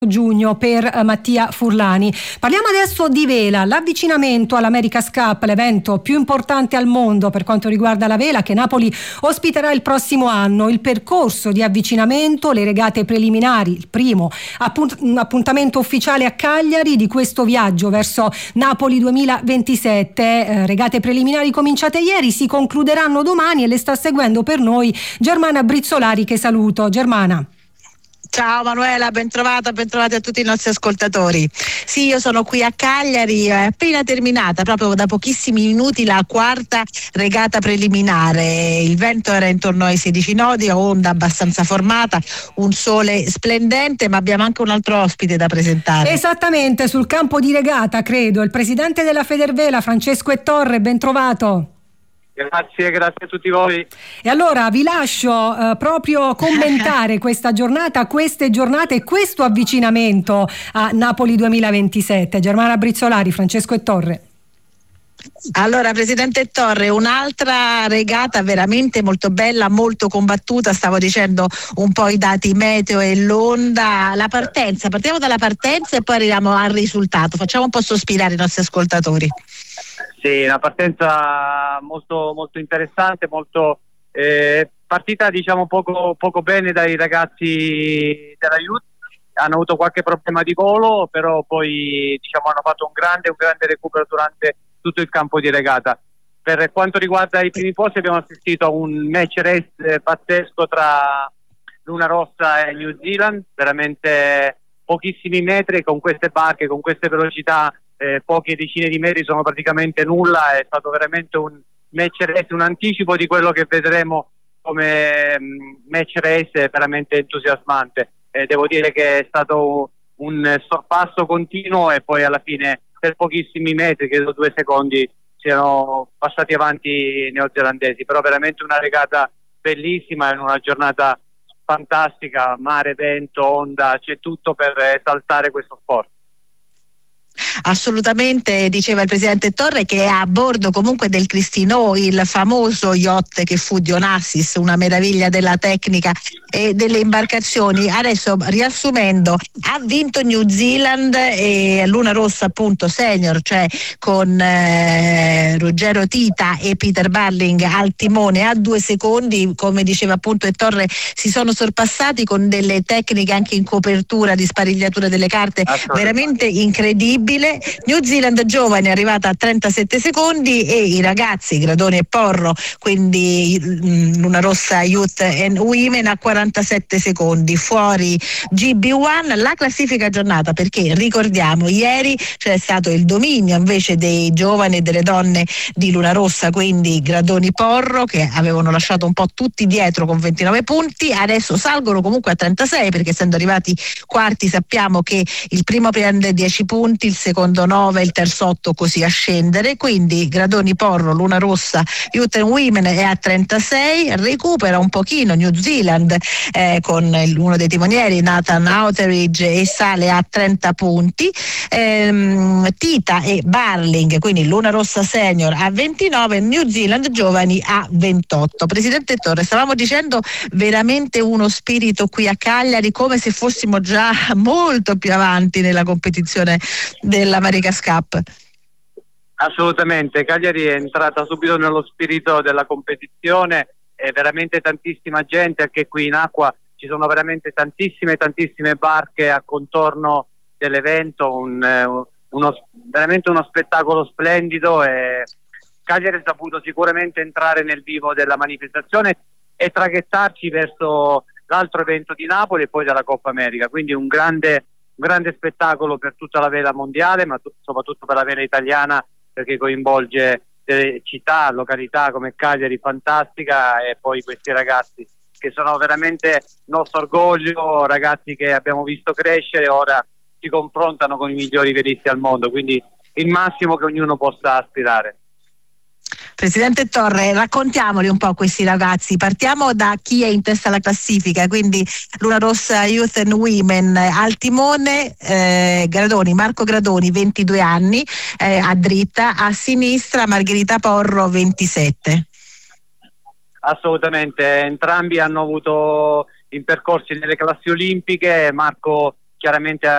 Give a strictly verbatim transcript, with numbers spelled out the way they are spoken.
giugno per eh, Mattia Furlani. Parliamo adesso di vela, l'avvicinamento all'America's Cup, l'evento più importante al mondo per quanto riguarda la vela, che Napoli ospiterà il prossimo anno. Il percorso di avvicinamento, le regate preliminari, il primo appunt- appuntamento ufficiale a Cagliari di questo viaggio verso Napoli duemilaventisette. Eh, regate preliminari cominciate ieri, si concluderanno domani e le sta seguendo per noi Germana Brizzolari, che saluto. Germana. Ciao Manuela, ben trovata, ben trovati a tutti i nostri ascoltatori. Sì, io sono qui a Cagliari, è appena terminata, proprio da pochissimi minuti, la quarta regata preliminare. Il vento era intorno ai sedici nodi, onda abbastanza formata, un sole splendente, ma abbiamo anche un altro ospite da presentare. Esattamente, sul campo di regata, credo, il presidente della Federvela, Francesco Ettorre, ben trovato. Grazie, grazie a tutti voi. E allora vi lascio eh, proprio commentare questa giornata, queste giornate e questo avvicinamento a Napoli duemilaventisette. Germana Brizzolari, Francesco Ettorre. Allora, Presidente Torre, un'altra regata veramente molto bella, molto combattuta, stavo dicendo un po' i dati meteo e l'onda, la partenza, partiamo dalla partenza e poi arriviamo al risultato, facciamo un po' sospirare i nostri ascoltatori. Sì, una partenza molto, molto interessante, molto eh, partita diciamo poco, poco bene dai ragazzi della Youth, hanno avuto qualche problema di volo, però poi diciamo hanno fatto un grande, un grande recupero durante tutto il campo di regata. Per quanto riguarda i primi posti abbiamo assistito a un match race eh, pazzesco tra Luna Rossa e New Zealand, veramente pochissimi metri con queste barche, con queste velocità. Eh, poche decine di metri sono praticamente nulla, è stato veramente un match race, un anticipo di quello che vedremo come um, match race veramente entusiasmante. Eh, devo dire che è stato un sorpasso continuo e poi alla fine per pochissimi metri, credo due secondi, siano passati avanti i neozelandesi, però veramente una regata bellissima in una giornata fantastica, mare, vento, onda, c'è tutto per esaltare questo sport. Assolutamente, diceva il presidente Torre che è a bordo comunque del Cristino, il famoso yacht che fu di Onassis, una meraviglia della tecnica e delle imbarcazioni. Adesso riassumendo, ha vinto New Zealand e Luna Rossa appunto senior, cioè con eh, Ruggero Tita e Peter Barling al timone a due secondi, come diceva appunto il Torre, si sono sorpassati con delle tecniche anche in copertura di sparigliatura delle carte veramente incredibili. New Zealand giovane è arrivata a trentasette secondi e i ragazzi Gradoni e Porro, quindi Luna Rossa Youth and Women, a quarantasette secondi. Fuori G B uno, la classifica giornata, perché ricordiamo ieri c'è stato il dominio invece dei giovani e delle donne di Luna Rossa, quindi Gradoni Porro che avevano lasciato un po' tutti dietro con ventinove punti, adesso salgono comunque a trentasei perché essendo arrivati quarti sappiamo che il primo prende dieci punti, il secondo nove, il terzo otto, così a scendere, quindi Gradoni Porro, Luna Rossa Youth and Women è a trentasei, recupera un pochino New Zealand eh, con uno dei timonieri Nathan Outeridge e sale a trenta punti, ehm, Tita e Barling, quindi Luna Rossa Senior a ventinove, New Zealand Giovani a ventotto. Presidente Torre, stavamo dicendo veramente uno spirito qui a Cagliari come se fossimo già molto più avanti nella competizione dell'America's Cup. Assolutamente, Cagliari è entrata subito nello spirito della competizione, è veramente tantissima gente, anche qui in acqua ci sono veramente tantissime tantissime barche a contorno dell'evento, un, uno, veramente uno spettacolo splendido e Cagliari ha saputo sicuramente entrare nel vivo della manifestazione e traghettarci verso l'altro evento di Napoli e poi della Coppa America, quindi un grande un grande spettacolo per tutta la vela mondiale, ma t- soprattutto per la vela italiana, perché coinvolge delle città, località come Cagliari fantastica e poi questi ragazzi che sono veramente nostro orgoglio, ragazzi che abbiamo visto crescere, ora si confrontano con i migliori velisti al mondo, quindi il massimo che ognuno possa aspirare. Presidente Torre, raccontiamoli un po' questi ragazzi, partiamo da chi è in testa alla classifica, quindi Luna Rossa Youth and Women, al timone eh, Gradoni, Marco Gradoni ventidue anni, eh, a dritta, a sinistra Margherita Porro ventisette. Assolutamente, entrambi hanno avuto in percorsi nelle classi olimpiche, Marco chiaramente